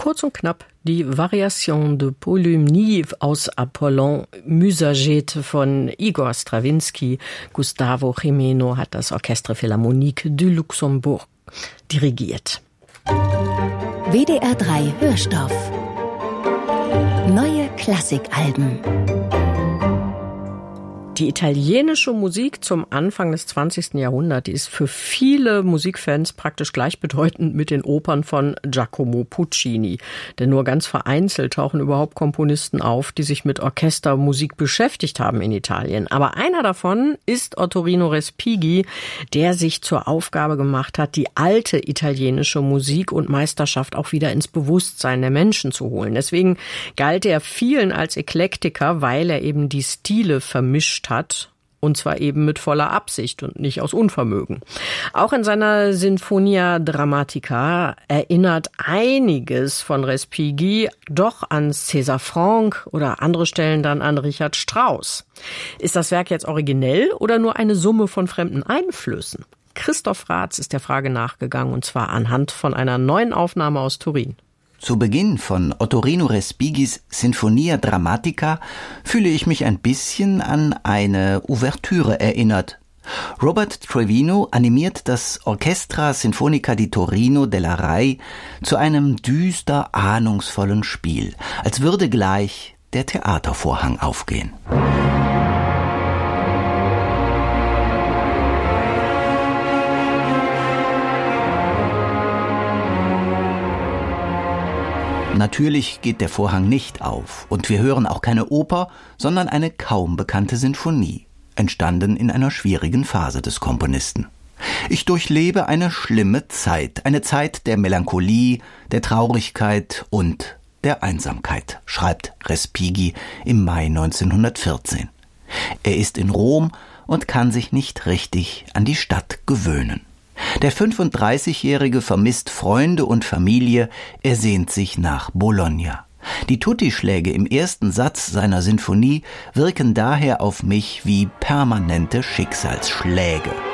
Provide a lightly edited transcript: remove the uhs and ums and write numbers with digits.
Kurz und knapp die Variation de Polymnie aus Apollon Musagete von Igor Strawinsky. Gustavo Jimeno hat das Orchestre Philharmonique du Luxembourg dirigiert. WDR 3 Hörstoff. Neue Klassikalben. Die italienische Musik zum Anfang des 20. Jahrhunderts, die ist für viele Musikfans praktisch gleichbedeutend mit den Opern von Giacomo Puccini. Denn nur ganz vereinzelt tauchen überhaupt Komponisten auf, die sich mit Orchestermusik beschäftigt haben in Italien. Aber einer davon ist Ottorino Respighi, der sich zur Aufgabe gemacht hat, die alte italienische Musik und Meisterschaft auch wieder ins Bewusstsein der Menschen zu holen. Deswegen galt er vielen als Eklektiker, weil er eben die Stile vermischt hat, und zwar eben mit voller Absicht und nicht aus Unvermögen. Auch in seiner Sinfonia Drammatica erinnert einiges von Respighi doch an César Franck oder andere Stellen dann an Richard Strauss. Ist das Werk jetzt originell oder nur eine Summe von fremden Einflüssen? Christoph Raths ist der Frage nachgegangen, und zwar anhand von einer neuen Aufnahme aus Turin. Zu Beginn von Ottorino Respighis Sinfonia Drammatica fühle ich mich ein bisschen an eine Ouvertüre erinnert. Robert Trevino animiert das Orchestra Sinfonica di Torino della Rai zu einem düster ahnungsvollen Spiel, als würde gleich der Theatervorhang aufgehen. Natürlich geht der Vorhang nicht auf und wir hören auch keine Oper, sondern eine kaum bekannte Sinfonie, entstanden in einer schwierigen Phase des Komponisten. Ich durchlebe eine schlimme Zeit, eine Zeit der Melancholie, der Traurigkeit und der Einsamkeit, schreibt Respighi im Mai 1914. Er ist in Rom und kann sich nicht richtig an die Stadt gewöhnen. Der 35-Jährige vermisst Freunde und Familie, er sehnt sich nach Bologna. Die Tutti-Schläge im ersten Satz seiner Sinfonie wirken daher auf mich wie permanente Schicksalsschläge.